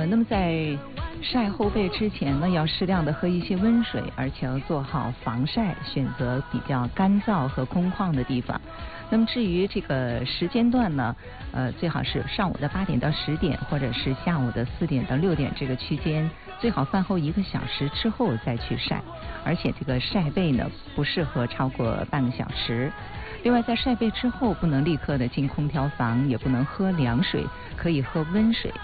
那么在晒后背之前呢，要适量的喝一些温水，而且要做好防晒，选择比较干燥和空旷的地方。那么至于这个时间段呢，最好是上午的8点到10点，或者是下午的4点到6点这个区间，最好饭后1个小时之后再去晒，而且这个晒背呢不适合超过半个小时。另外，在晒背之后不能立刻的进空调房，也不能喝凉水，可以喝温水，